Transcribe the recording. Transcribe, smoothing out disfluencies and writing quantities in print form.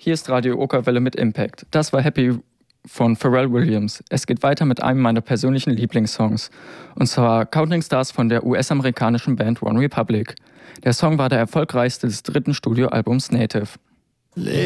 Hier ist Radio Okerwelle mit Impact. Das war Happy von Pharrell Williams. Es geht weiter mit einem meiner persönlichen Lieblingssongs. Und zwar Counting Stars von der US-amerikanischen Band One Republic. Der Song war der erfolgreichste des dritten Studioalbums Native.